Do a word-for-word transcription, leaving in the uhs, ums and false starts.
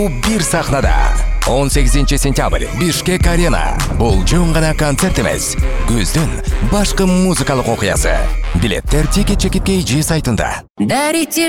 bir сахнада. он сегизинчи сентябрь Бишкек Арена. Бул жөн гана концерт эмес, көздүн башкы музыкалык окуясы. Билеттер Ticket Checkin кей джи сайтында. Дарите